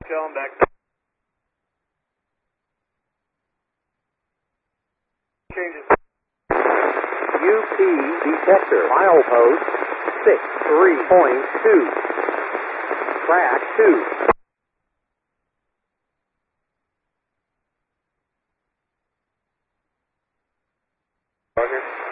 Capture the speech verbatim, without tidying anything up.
Going back. Changes. U P detector, milepost six three point two. Track two. Roger.